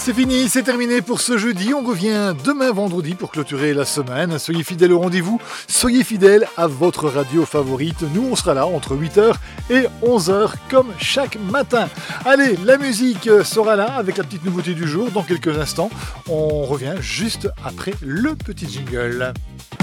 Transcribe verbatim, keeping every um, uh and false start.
C'est fini, c'est terminé pour ce jeudi. On revient demain vendredi pour clôturer la semaine. Soyez fidèles au rendez-vous, soyez fidèles à votre radio favorite. Nous, on sera là entre huit heures et onze heures comme chaque matin. Allez, la musique sera là avec la petite nouveauté du jour dans quelques instants. On revient juste après le petit jingle.